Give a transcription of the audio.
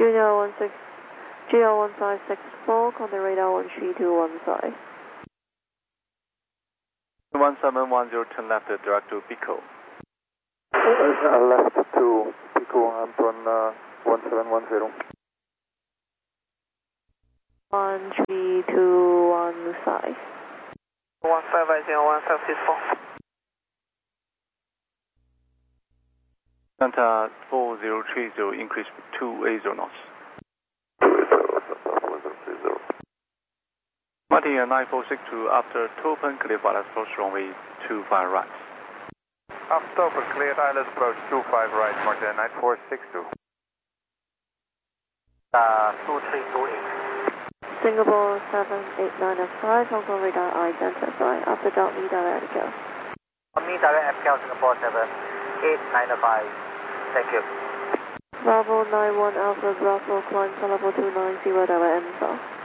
Junior 16, GL1564, contact radar 13215. 1710, turn left, direct to Pico. Left to Pico, Anton 1710. 13215. 1580, 1564. Santa 4030, increase 280 knots. 280, Martin 9462, after Topen, clear pilot approach runway 25 right. After Topen, cleared island approach 25 right, Martin 9462. 2328. Singapore 789F5, Hong Kong radar identify, after Delta Me direct echo. Me direct FKL Singapore 78905. Thank you. Bravo 91 Alpha Bravo, climb to level 290, direct Answer.